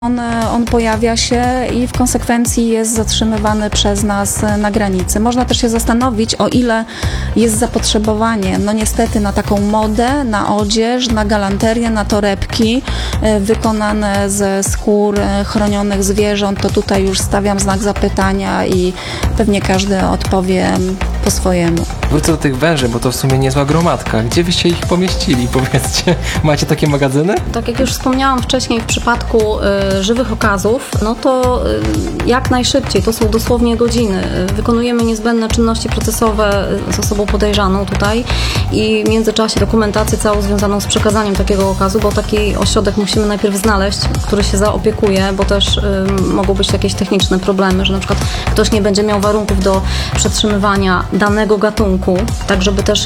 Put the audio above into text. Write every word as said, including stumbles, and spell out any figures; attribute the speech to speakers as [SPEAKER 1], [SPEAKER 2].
[SPEAKER 1] On, on pojawia się i w konsekwencji jest zatrzymywany przez nas na granicy. Można też się zastanowić, o ile jest zapotrzebowanie, no niestety, na taką modę, na odzież, na galanterię, na torebki wykonane ze skór chronionych zwierząt. To tutaj już stawiam znak zapytania i pewnie każdy odpowie po swojemu.
[SPEAKER 2] Wrócę do tych węży, bo to w sumie niezła gromadka. Gdzie wyście ich pomieścili, powiedzcie? Macie takie magazyny?
[SPEAKER 3] Tak jak już wspomniałam wcześniej, w przypadku y, żywych okazów, no to y, jak najszybciej, to są dosłownie godziny. Wykonujemy niezbędne czynności procesowe z osobą podejrzaną tutaj i w międzyczasie dokumentację całą związaną z przekazaniem takiego okazu, bo taki ośrodek musimy najpierw znaleźć, który się zaopiekuje, bo też y, mogą być jakieś techniczne problemy, że na przykład ktoś nie będzie miał warunków do przetrzymywania danego gatunku, tak żeby też